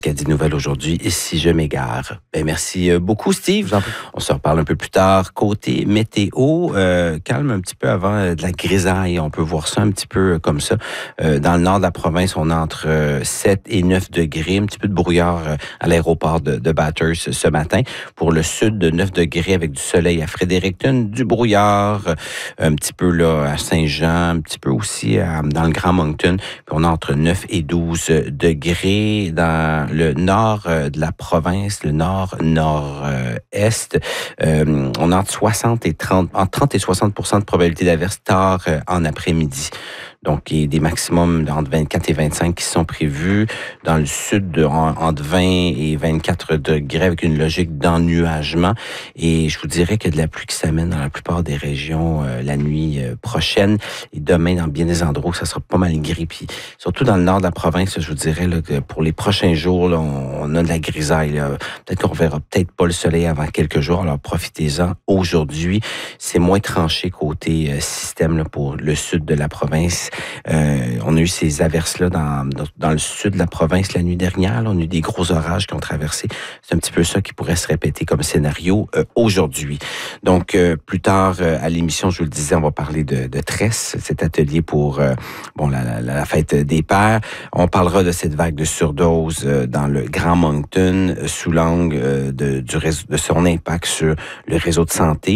Qu'a dit Nouvelle aujourd'hui, et si je m'égare. Merci beaucoup, Steve. On se reparle un peu plus tard. Côté météo, calme un petit peu avant de la grisaille. On peut voir ça un petit peu comme ça. Dans le nord de la province, on a entre 7 et 9 degrés. Un petit peu de brouillard à l'aéroport de Bathurst ce matin. Pour le sud, de 9 degrés avec du soleil à Fredericton, du brouillard un petit peu là à Saint-Jean, un petit peu aussi dans le Grand Moncton. Puis on a entre 9 et 12 degrés dans le nord de la province, le nord-nord-est. On a entre 30 et 60% de probabilité d'averse tard en après-midi. Donc, il y a des maximums entre 24 et 25 qui sont prévus. Dans le sud, entre 20 et 24 degrés avec une logique d'ennuagement. Et je vous dirais qu'il y a de la pluie qui s'amène dans la plupart des régions la nuit prochaine. Et demain, dans bien des endroits, ça sera pas mal gris. Puis, surtout dans le nord de la province, je vous dirais là, que pour les prochains jours, là, on a de la grisaille. Là. Peut-être qu'on verra peut-être pas le soleil avant quelques jours. Alors, profitez-en aujourd'hui. C'est moins tranché côté système là, pour le sud de la province. On a eu ces averses-là dans le sud de la province la nuit dernière. Là, on a eu des gros orages qui ont traversé. C'est un petit peu ça qui pourrait se répéter comme scénario aujourd'hui. Donc, plus tard à l'émission, je vous le disais, on va parler de Tresse, cet atelier pour la fête des pères. On parlera de cette vague de surdose dans le Grand Moncton sous l'angle de son impact sur le réseau de santé.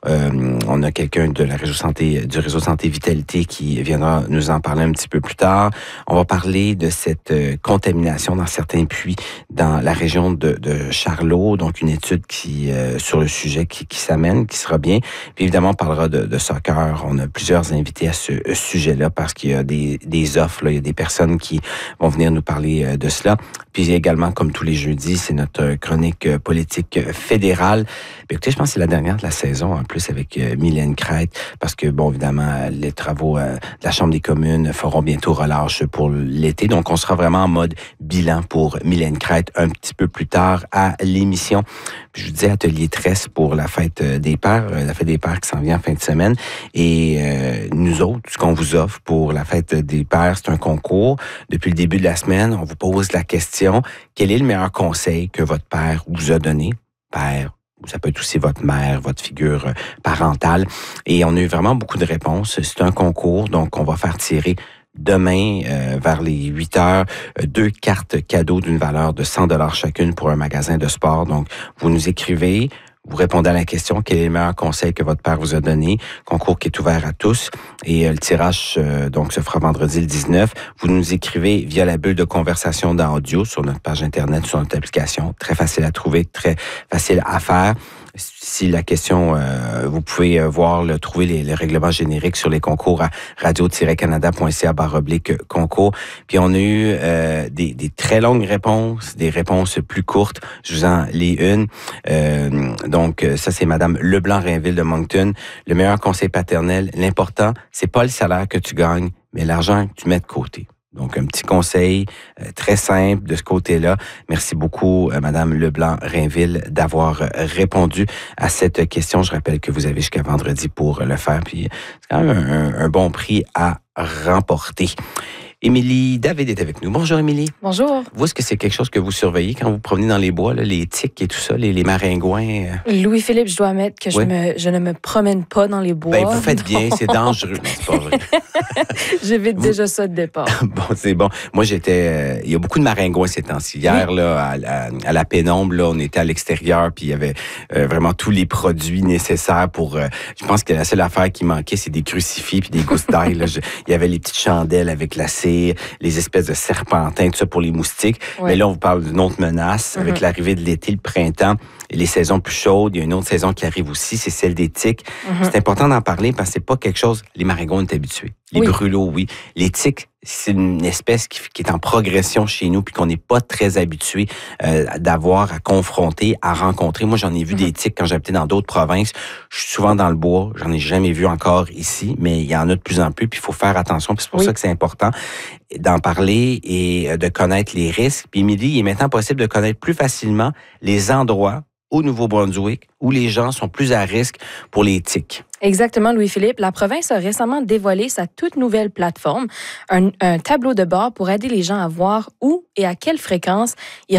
On a quelqu'un de la du réseau santé Vitalité qui viendra nous en parler un petit peu plus tard. On va parler de cette contamination dans certains puits dans la région de Charlot, donc une étude sur le sujet qui s'amène, qui sera bien. Puis évidemment, on parlera de soccer. On a plusieurs invités à ce sujet-là parce qu'il y a des offres, là, il y a des personnes qui vont venir nous parler de cela. Puis également, comme tous les jeudis, c'est notre chronique politique fédérale. Puis écoutez, je pense que c'est la dernière de la saison, en plus, avec Mylène Crête, parce que, bon, évidemment, les travaux de la Chambre des communes feront bientôt relâche pour l'été. Donc, on sera vraiment en mode bilan pour Mylène Crête un petit peu plus tard à l'émission. Puis je vous disais, atelier Tresse pour la fête des pères, la fête des pères qui s'en vient en fin de semaine. Et nous autres, ce qu'on vous offre pour la fête des pères, c'est un concours. Depuis le début de la semaine, on vous pose la question, quel est le meilleur conseil que votre père vous a donné? Père, ça peut être aussi votre mère, votre figure parentale. Et on a eu vraiment beaucoup de réponses. C'est un concours, donc on va faire tirer demain, vers les 8 heures, 2 cartes cadeaux d'une valeur de 100 $ chacune pour un magasin de sport. Donc, vous nous écrivez, vous répondez à la question, quel est le meilleur conseil que votre père vous a donné? Concours qui est ouvert à tous. Et le tirage donc se fera vendredi le 19. Vous nous écrivez via la bulle de conversation dans audio sur notre page Internet, sur notre application. Très facile à trouver, très facile à faire. Si la question, vous pouvez trouver les règlements génériques sur les concours à radio-canada.ca/concours. Puis on a eu des très longues réponses, des réponses plus courtes. Je vous en lis une. Donc, ça, c'est Madame Leblanc-Rainville de Moncton. Le meilleur conseil paternel, l'important, c'est pas le salaire que tu gagnes, mais l'argent que tu mets de côté. Donc, un petit conseil très simple de ce côté-là. Merci beaucoup, Madame Leblanc-Rainville, d'avoir répondu à cette question. Je rappelle que vous avez jusqu'à vendredi pour le faire. Puis, c'est quand même un bon prix à remporter. Émilie David est avec nous. Bonjour, Émilie. Bonjour. Vous, est-ce que c'est quelque chose que vous surveillez quand vous promenez dans les bois, là, les tiques et tout ça, les maringouins? Louis-Philippe, je dois admettre que je ne me promène pas dans les bois. Ben, vous faites bien, c'est dangereux. Non, c'est pas vrai. J'évite déjà ça de départ. Bon, c'est bon. Moi, il y a beaucoup de maringouins ces temps-ci. Hier, là, à la pénombre, là, on était à l'extérieur, puis il y avait vraiment tous les produits nécessaires pour... je pense que la seule affaire qui manquait, c'est des crucifix puis des gousses d'ail. Il y avait les petites chandelles avec la cire, les espèces de serpentins, tout ça pour les moustiques. Ouais. Mais là, on vous parle d'une autre menace. Avec l'arrivée de l'été, le printemps, et les saisons plus chaudes, il y a une autre saison qui arrive aussi, c'est celle des tiques. C'est important d'en parler parce que c'est pas quelque chose... Les maringouins sont habitués. Les brûlots, oui. Les tiques, c'est une espèce qui est en progression chez nous puis qu'on n'est pas très habitué d'avoir à confronter, à rencontrer. Moi, j'en ai vu des tiques quand j'habitais dans d'autres provinces. Je suis souvent dans le bois. J'en ai jamais vu encore ici, mais il y en a de plus en plus puis il faut faire attention. Puis c'est pour ça que c'est important d'en parler et de connaître les risques. Puis Émilie, il est maintenant possible de connaître plus facilement les endroits au Nouveau-Brunswick où les gens sont plus à risque pour les tiques. Exactement, Louis-Philippe. La province a récemment dévoilé sa toute nouvelle plateforme, un tableau de bord pour aider les gens à voir où et à quelle fréquence ils